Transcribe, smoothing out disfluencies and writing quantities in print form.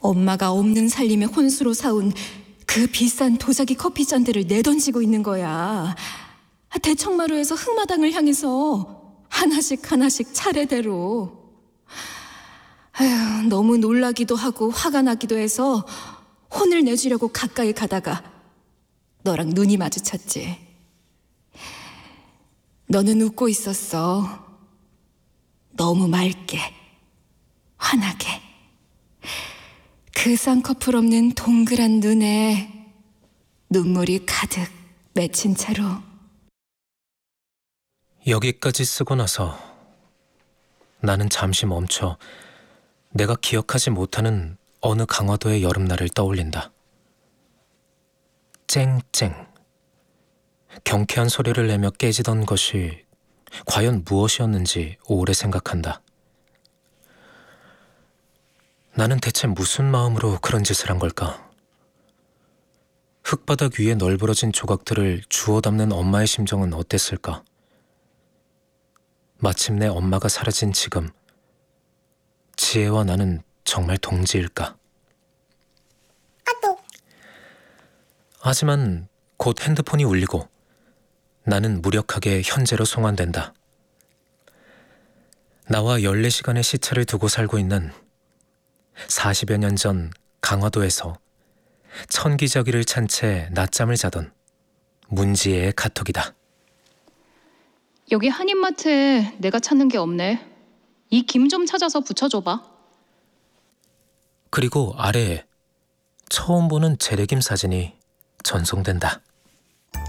엄마가 없는 살림에 혼수로 사온 그 비싼 도자기 커피잔들을 내던지고 있는 거야. 대청마루에서 흙마당을 향해서 하나씩 하나씩 차례대로. 아휴, 너무 놀라기도 하고 화가 나기도 해서 혼을 내주려고 가까이 가다가 너랑 눈이 마주쳤지. 너는 웃고 있었어. 너무 맑게, 환하게. 그 쌍꺼풀 없는 동그란 눈에 눈물이 가득 맺힌 채로. 여기까지 쓰고 나서 나는 잠시 멈춰 내가 기억하지 못하는 어느 강화도의 여름날을 떠올린다. 쨍쨍. 경쾌한 소리를 내며 깨지던 것이 과연 무엇이었는지 오래 생각한다. 나는 대체 무슨 마음으로 그런 짓을 한 걸까? 흙바닥 위에 널브러진 조각들을 주워 담는 엄마의 심정은 어땠을까? 마침내 엄마가 사라진 지금, 지혜와 나는 정말 동지일까? 하지만 곧 핸드폰이 울리고 나는 무력하게 현재로 송환된다. 나와 14시간의 시차를 두고 살고 있는 40여 년 전 강화도에서 천기저귀를 찬 채 낮잠을 자던 문지혜의 카톡이다. 여기 한인마트에 내가 찾는 게 없네. 이 김 좀 찾아서 붙여줘봐. 그리고 아래에 처음 보는 재래김 사진이 전송된다.